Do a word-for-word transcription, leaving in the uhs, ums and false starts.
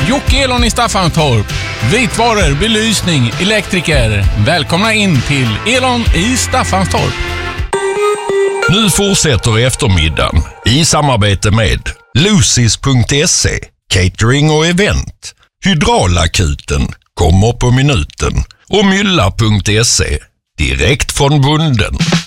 Jocke Elon i Staffanstorp. Vitvaror, belysning, elektriker. Välkomna in till Elon i Staffanstorp. Nu fortsätter eftermiddagen i samarbete med Lucis punkt se, catering och event. Hydraulakuten kommer på minuten och Mylla punkt se, direkt från bunden.